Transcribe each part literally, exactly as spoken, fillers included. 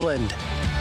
Scotland.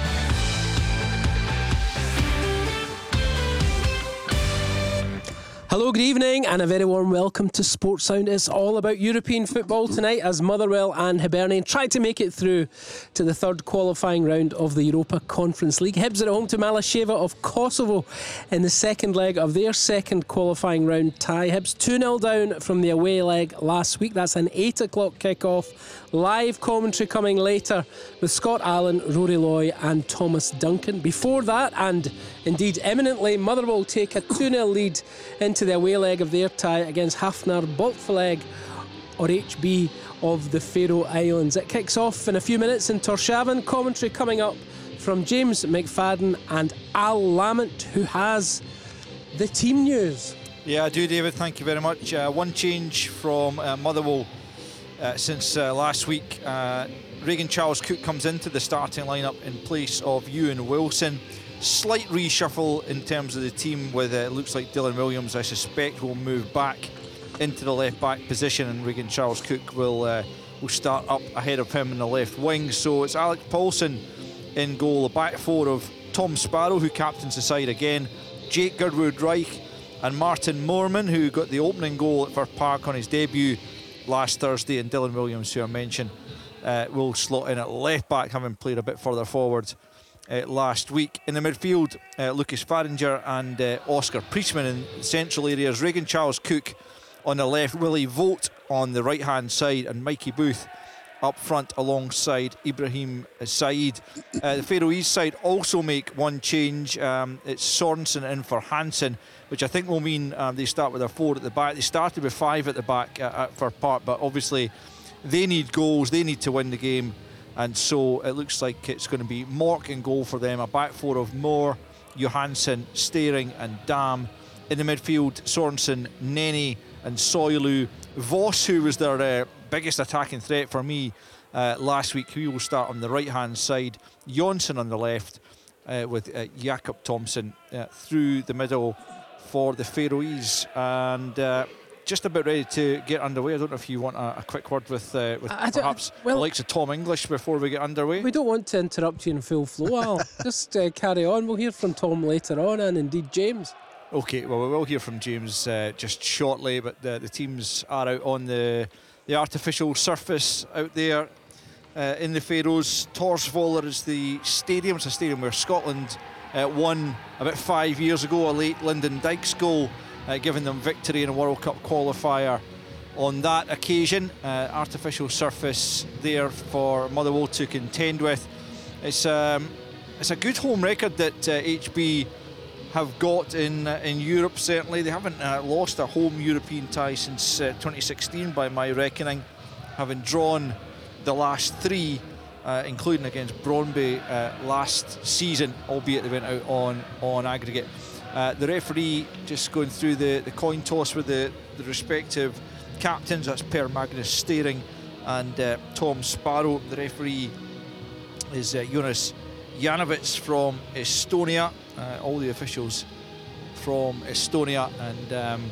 Hello, good evening, and a very warm welcome to Sports Sound. It's all about European football tonight as Motherwell and Hibernian try to make it through to the third qualifying round of the Europa Conference League. Hibs are at home to Malasheva of Kosovo in the second leg of their second qualifying round tie. Hibs two nil down from the away leg last week. That's an eight o'clock kick-off. Live commentary coming later with Scott Allen, Rory Loy and Thomas Duncan. Before that, and indeed imminently, Motherwell take a two nil lead into the away leg of their tie against Hafnar Boltfaleg, or H B, of the Faroe Islands. It kicks off in a few minutes in Tórshavn. Commentary coming up from James McFadden and Al Lamont, who has the team news. Yeah, I do, David. Thank you very much. Uh, one change from uh, Motherwell uh, since uh, last week. Uh, Regan Charles-Cook comes into the starting lineup in place of Ewan Wilson. Slight reshuffle in terms of the team with it uh, looks like Dylan Williams, I suspect, will move back into the left back position, and Regan Charles-Cook will uh, will start up ahead of him in the left wing. So it's Alex Paulson in goal, the back four of Tom Sparrow, who captains the side again, Jake Goodwood-Reich and Martin Moorman, who got the opening goal at Firth Park on his debut last Thursday, and Dylan Williams, who I mentioned, uh, will slot in at left back, having played a bit further forward Uh, last week. In the midfield, uh, Lucas Faringer and uh, Oscar Priestman in the central areas, Regan Charles-Cook on the left, Willie Vogt on the right hand side, and Mikey Booth up front alongside Ibrahim Said. Uh, the Faroese side also make one change. Um, it's Sorensen in for Hansen, which I think will mean um, they start with a four at the back. They started with five at the back uh, at Firth Park, but obviously they need goals, they need to win the game. And so it looks like it's going to be Mork in goal for them. A back four of Moore, Johansson, Staring and Dam. In the midfield, Sorensen, Nenny and Soilu. Voss, who was their uh, biggest attacking threat for me uh, last week, he will start on the right-hand side. Jonsson on the left uh, with uh, Jakob Thompson uh, through the middle for the Faroese. And Uh, just about ready to get underway. I don't know if you want a, a quick word with, uh, with perhaps well, the likes of Tom English before we get underway. We don't want to interrupt you in full flow, Al. Just uh, carry on. We'll hear from Tom later on, and indeed James. OK, well, we will hear from James uh, just shortly, but the, the teams are out on the, the artificial surface out there uh, in the Faroes. Torsvoller is the stadium. It's a stadium where Scotland uh, won about five years ago, a late Lyndon Dykes goal, Uh, giving them victory in a World Cup qualifier on that occasion. Uh, artificial surface there for Motherwell to contend with. It's um, it's a good home record that uh, H B have got in uh, in Europe. Certainly, they haven't uh, lost a home European tie since uh, twenty sixteen, by my reckoning, having drawn the last three, uh, including against Brøndby uh, last season, albeit they went out on on aggregate. Uh, the referee just going through the, the coin toss with the, the respective captains. That's Per Magnus Staring and uh, Tom Sparrow. The referee is uh, Jonas Janovic from Estonia. Uh, all the officials from Estonia, and um,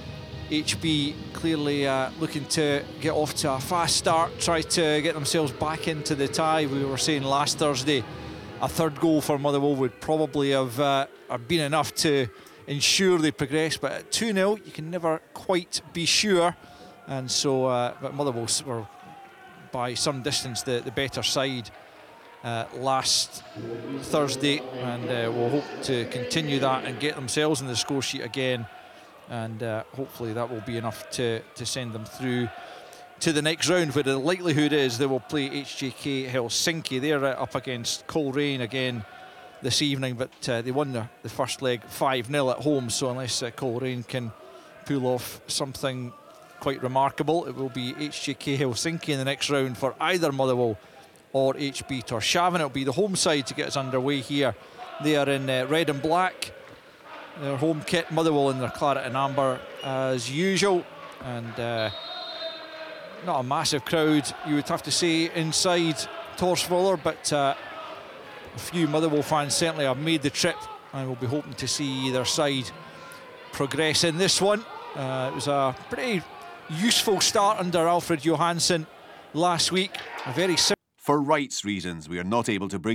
H B clearly uh, looking to get off to a fast start, try to get themselves back into the tie. We were saying last Thursday a third goal for Motherwell would probably have uh, been enough to ensure they progress, but at two nil you can never quite be sure. And so uh, but Motherwell were by some distance the, the better side uh, last Thursday, and uh, we'll hope to continue that and get themselves in the score sheet again, and uh, hopefully that will be enough to, to send them through to the next round, where the likelihood is they will play H J K Helsinki. They're uh, up against Coleraine again this evening, but uh, they won the, the first leg five nil at home, so unless uh, Coleraine can pull off something quite remarkable, it will be H J K Helsinki in the next round for either Motherwell or H B Tórshavn. It'll be the home side to get us underway here. They are in uh, red and black, their home kit. Motherwell in their claret and amber as usual, and uh, not a massive crowd, you would have to say, inside Torsvoller, but uh, a few Motherwell fans certainly have made the trip, and we'll be hoping to see their side progress in this one. Uh, it was a pretty useful start under Alfred Johansson last week. A very For rights reasons, we are not able to bring